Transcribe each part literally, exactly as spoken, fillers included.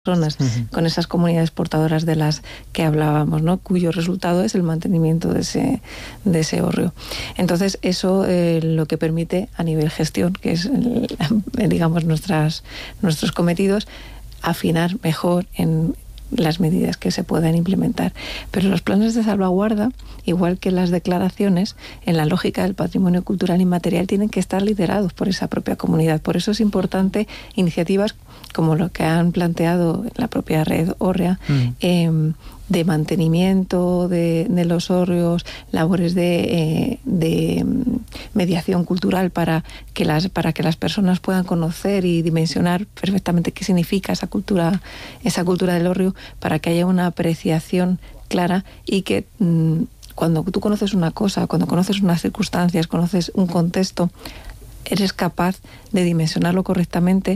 personas, uh-huh. con esas comunidades portadoras de las que hablábamos, ¿no? Cuyo resultado es el mantenimiento de ese, de ese hórreo. Entonces, eso eh, lo que permite a nivel gestión, que es, el, digamos, nuestras, nuestros cometidos, afinar mejor en las medidas que se puedan implementar. Pero los planes de salvaguarda, igual que las declaraciones, en la lógica del patrimonio cultural inmaterial, tienen que estar liderados por esa propia comunidad. Por eso es importante iniciativas como lo que han planteado la propia red hórrea, mm. eh, de mantenimiento de, de los hórreos, labores de, eh, de mediación cultural para que las para que las personas puedan conocer y dimensionar perfectamente qué significa esa cultura, esa cultura del hórreo, para que haya una apreciación clara y que mmm, cuando tú conoces una cosa, cuando conoces unas circunstancias, conoces un contexto, eres capaz de dimensionarlo correctamente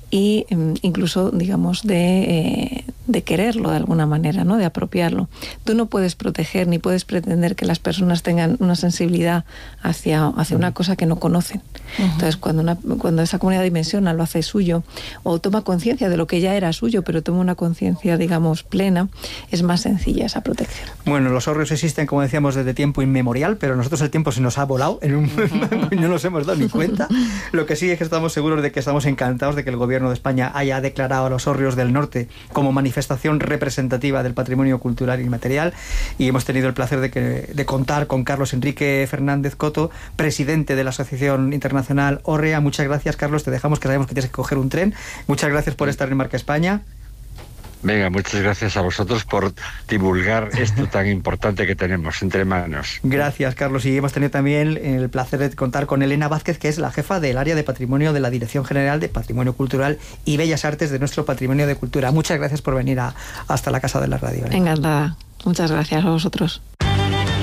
y eh, incluso, digamos, de, eh, de quererlo de alguna manera, ¿no? De apropiarlo. Tú no puedes proteger ni puedes pretender que las personas tengan una sensibilidad hacia, hacia una cosa que no conocen. Uh-huh. Entonces, cuando, una, cuando esa comunidad dimensiona, lo hace suyo, o toma conciencia de lo que ya era suyo, pero toma una conciencia, digamos, plena, es más sencilla esa protección. Bueno, los hórreos existen, como decíamos, desde tiempo inmemorial, pero nosotros el tiempo se nos ha volado en un y no nos hemos dado ni cuenta. Lo que sí es que estamos seguros de que estamos encantados de que el gobierno de España haya declarado a los hórreos del norte como manifestación representativa del patrimonio cultural inmaterial, y hemos tenido el placer de, que, de contar con Carlos Enrique Fernández Coto, presidente de la Asociación Internacional Hórrea. Muchas gracias, Carlos, te dejamos, que sabemos que tienes que coger un tren. Muchas gracias por estar en Marca España. Venga, muchas gracias a vosotros por divulgar esto tan importante que tenemos entre manos. Gracias, Carlos. Y hemos tenido también el placer de contar con Elena Vázquez, que es la jefa del área de patrimonio de la Dirección General de Patrimonio Cultural y Bellas Artes de nuestro Patrimonio de Cultura. Muchas gracias por venir a, hasta la Casa de la Radio. Encantada. Muchas gracias a vosotros.